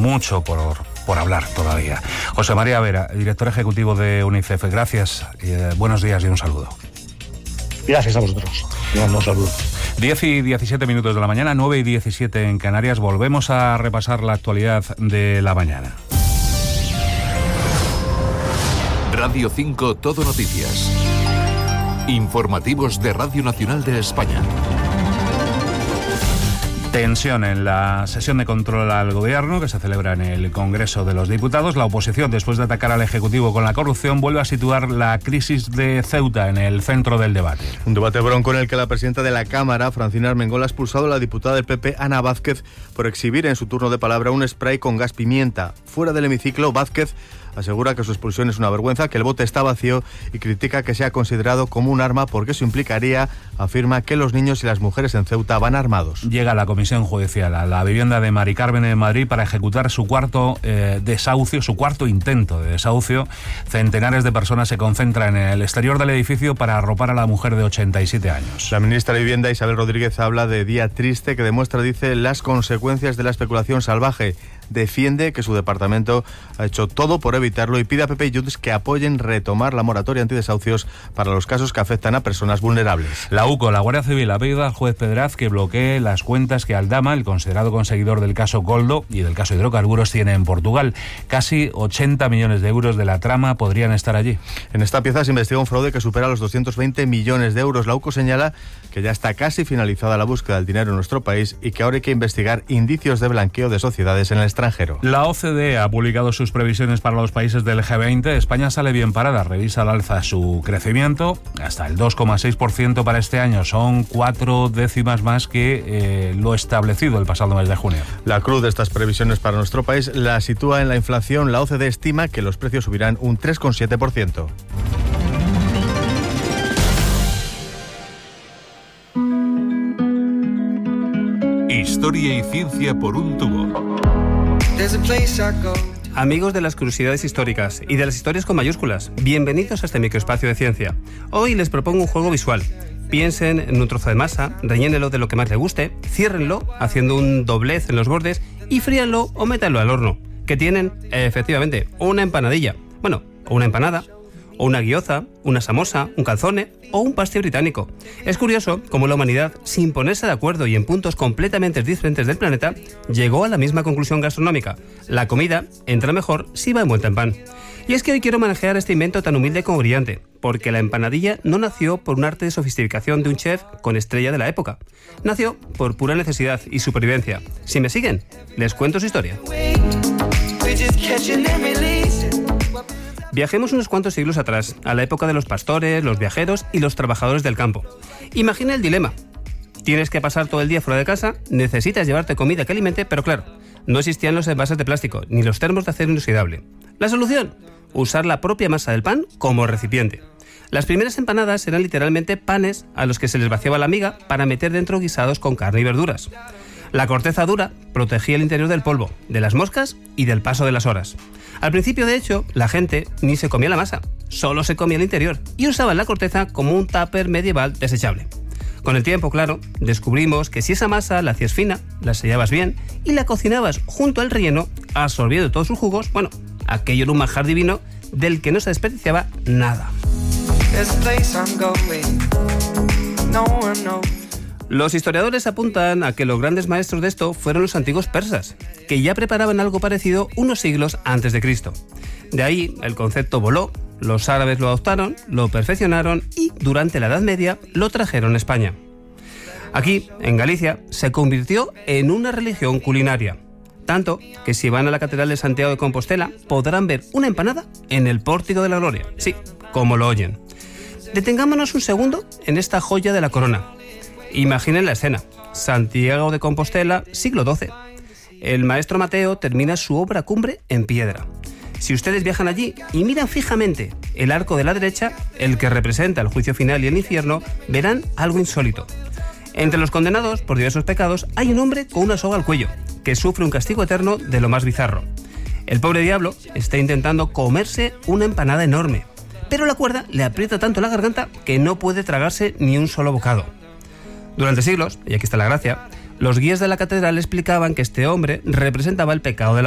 mucho por hablar todavía. José María Vera, director ejecutivo de UNICEF, gracias, buenos días y un saludo. Gracias a vosotros. Un saludo. 10 y 17 minutos de la mañana, 9 y 17 en Canarias. Volvemos a repasar la actualidad de la mañana. Radio 5 Todo Noticias. Informativos de Radio Nacional de España. Tensión en la sesión de control al Gobierno que se celebra en el Congreso de los Diputados. La oposición, después de atacar al Ejecutivo con la corrupción, vuelve a situar la crisis de Ceuta en el centro del debate. Un debate bronco en el que la presidenta de la Cámara, Francina Armengol, ha expulsado a la diputada del PP, Ana Vázquez, por exhibir en su turno de palabra un spray con gas pimienta. Fuera del hemiciclo, Vázquez asegura que su expulsión es una vergüenza, que el bote está vacío y critica que sea considerado como un arma porque eso implicaría, afirma, que los niños y las mujeres en Ceuta van armados. Llega la Comisión Judicial a la vivienda de Mari Carmen en Madrid para ejecutar su cuarto desahucio, su cuarto intento de desahucio. Centenares de personas se concentran en el exterior del edificio para arropar a la mujer de 87 años. La ministra de Vivienda, Isabel Rodríguez, habla de día triste que demuestra, dice, las consecuencias de la especulación salvaje. Defiende que su departamento ha hecho todo por evitarlo y pide a PP y Junts que apoyen retomar la moratoria antidesahucios para los casos que afectan a personas vulnerables. La UCO, la Guardia Civil, ha pedido al juez Pedraz que bloquee las cuentas que Aldama, el considerado conseguidor del caso Goldo y del caso hidrocarburos, tiene en Portugal. Casi 80 millones de euros de la trama podrían estar allí. En esta pieza se investiga un fraude que supera los 220 millones de euros. La UCO señala que ya está casi finalizada la búsqueda del dinero en nuestro país y que ahora hay que investigar indicios de blanqueo de sociedades en el extranjero. La OCDE ha publicado sus previsiones para los países del G20. España sale bien parada, revisa al alza su crecimiento hasta el 2,6% para este año. Son 4 décimas más que lo establecido el pasado mes de junio. La cruz de estas previsiones para nuestro país la sitúa en la inflación. La OCDE estima que los precios subirán un 3,7%. Historia y ciencia por un tubo. Amigos de las curiosidades históricas y de las historias con mayúsculas, bienvenidos a este microespacio de ciencia. Hoy les propongo un juego visual. Piensen en un trozo de masa, rellénenlo de lo que más les guste, ciérrenlo haciendo un doblez en los bordes y fríanlo o métanlo al horno. ¿Qué tienen? Efectivamente, una empanadilla. Bueno, o una empanada, o una guioza, una samosa, un calzone o un pastel británico. Es curioso cómo la humanidad, sin ponerse de acuerdo y en puntos completamente diferentes del planeta, llegó a la misma conclusión gastronómica. La comida entra mejor si va envuelta en pan. Y es que hoy quiero manejar este invento tan humilde como brillante, porque la empanadilla no nació por un arte de sofisticación de un chef con estrella de la época. Nació por pura necesidad y supervivencia. Si me siguen, les cuento su historia. Viajemos unos cuantos siglos atrás, a la época de los pastores, los viajeros y los trabajadores del campo. Imagina el dilema. Tienes que pasar todo el día fuera de casa, necesitas llevarte comida que alimente, pero claro, no existían los envases de plástico ni los termos de acero inoxidable. La solución: usar la propia masa del pan como recipiente. Las primeras empanadas eran literalmente panes a los que se les vaciaba la miga para meter dentro guisados con carne y verduras. La corteza dura protegía el interior del polvo, de las moscas y del paso de las horas. Al principio, de hecho, la gente ni se comía la masa, solo se comía el interior y usaban la corteza como un tupper medieval desechable. Con el tiempo, claro, descubrimos que si esa masa la hacías fina, la sellabas bien y la cocinabas junto al relleno, absorbiendo todos sus jugos, bueno, aquello era un manjar divino del que no se desperdiciaba nada. Los historiadores apuntan a que los grandes maestros de esto fueron los antiguos persas, que ya preparaban algo parecido unos siglos antes de Cristo. De ahí el concepto voló, los árabes lo adoptaron, lo perfeccionaron y durante la Edad Media lo trajeron a España. Aquí, en Galicia, se convirtió en una religión culinaria. Tanto que si van a la Catedral de Santiago de Compostela podrán ver una empanada en el Pórtico de la Gloria. Sí, como lo oyen. Detengámonos un segundo en esta joya de la corona. Imaginen la escena. Santiago de Compostela, siglo XII. El maestro Mateo termina su obra cumbre en piedra. Si ustedes viajan allí y miran fijamente el arco de la derecha, el que representa el juicio final y el infierno, verán algo insólito. Entre los condenados por diversos pecados hay un hombre con una soga al cuello, que sufre un castigo eterno de lo más bizarro. El pobre diablo está intentando comerse una empanada enorme, pero la cuerda le aprieta tanto la garganta que no puede tragarse ni un solo bocado. Durante siglos, y aquí está la gracia, los guías de la catedral explicaban que este hombre representaba el pecado de la